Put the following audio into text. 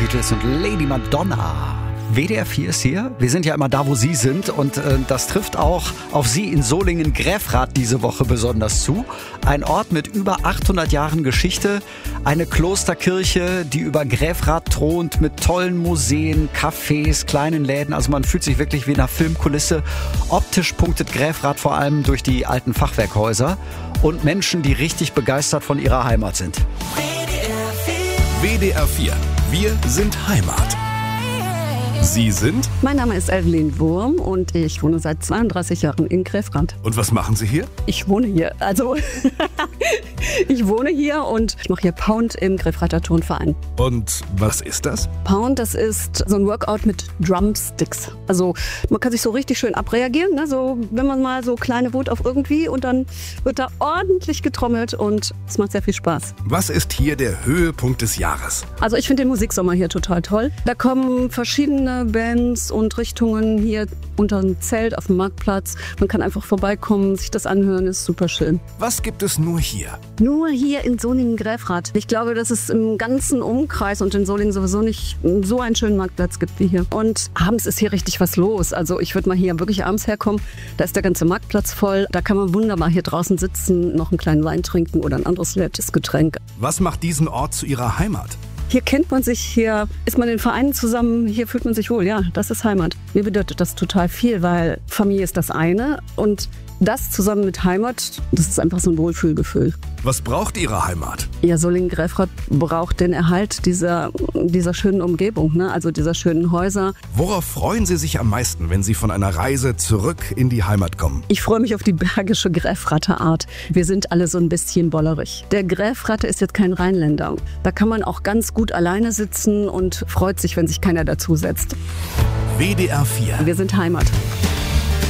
Beatles und Lady Madonna. WDR 4 ist hier. Wir sind ja immer da, wo Sie sind und das trifft auch auf Sie in Solingen-Gräfrath diese Woche besonders zu. Ein Ort mit über 800 Jahren Geschichte, eine Klosterkirche, die über Gräfrath thront mit tollen Museen, Cafés, kleinen Läden. Also man fühlt sich wirklich wie in einer Filmkulisse. Optisch punktet Gräfrath vor allem durch die alten Fachwerkhäuser und Menschen, die richtig begeistert von ihrer Heimat sind. WDR 4. Wir sind Heimat. Sie sind? Mein Name ist Evelyn Wurm und ich wohne seit 32 Jahren in Gräfrath. Und was machen Sie hier? Ich wohne hier, ich wohne hier und ich mache hier Pound im Gräfrather Turnverein. Und was ist das? Pound, das ist so ein Workout mit Drumsticks. Also man kann sich so richtig schön abreagieren, ne? So, wenn man mal so kleine Wut auf irgendwie und dann wird da ordentlich getrommelt und es macht sehr viel Spaß. Was ist hier der Höhepunkt des Jahres? Also ich finde den Musiksommer hier total toll. Da kommen verschiedene Bands und Richtungen hier unter ein Zelt auf dem Marktplatz. Man kann einfach vorbeikommen, sich das anhören, ist super schön. Was gibt es nur hier? Nur hier in Solingen-Gräfrath. Ich glaube, dass es im ganzen Umkreis und in Solingen sowieso nicht so einen schönen Marktplatz gibt wie hier. Und abends ist hier richtig was los. Also ich würde mal hier wirklich abends herkommen. Da ist der ganze Marktplatz voll. Da kann man wunderbar hier draußen sitzen, noch einen kleinen Wein trinken oder ein anderes nettes Getränk. Was macht diesen Ort zu Ihrer Heimat? Hier kennt man sich, hier ist man in Vereinen zusammen, hier fühlt man sich wohl. Ja, das ist Heimat. Mir bedeutet das total viel, weil Familie ist das eine und das zusammen mit Heimat, das ist einfach so ein Wohlfühlgefühl. Was braucht Ihre Heimat? Ja, Solingen-Gräfrath braucht den Erhalt dieser schönen Umgebung, ne? Also dieser schönen Häuser. Worauf freuen Sie sich am meisten, wenn Sie von einer Reise zurück in die Heimat kommen? Ich freue mich auf die bergische Gräfrather Art. Wir sind alle so ein bisschen bollerig. Der Gräfrather ist jetzt kein Rheinländer. Da kann man auch ganz gut alleine sitzen und freut sich, wenn sich keiner dazu setzt. WDR 4. Wir sind Heimat.